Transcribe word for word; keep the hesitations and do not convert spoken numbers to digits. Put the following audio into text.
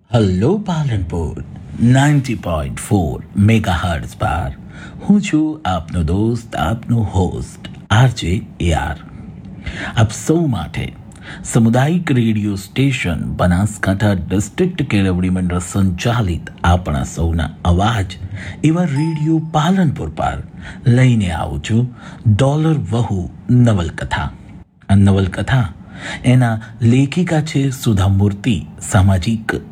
Hello Palanpur ninety point four mega hertz પર હું છું આપનો દોસ્ત આપનો હોસ્ટ આરજે એઆર. આપ સૌ માટે સામુદાયિક રેડિયો સ્ટેશન બનાસકાંઠા ડિસ્ટ્રિક્ટ કેળવણી મંડળ સંચાલિત આપણા સૌના અવાજ એવા રેડિયો પાલનપુર પર લઈને આવું છું ડોલર વહુ નવલકથા. આ નવલકથા એના લેખિકા છે સુધા મૂર્તિ, સામાજિક